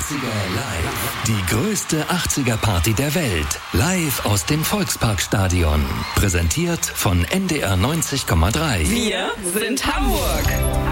80er live. Die größte 80er-Party der Welt. Live aus dem Volksparkstadion. Präsentiert von NDR 90,3. Wir sind Hamburg.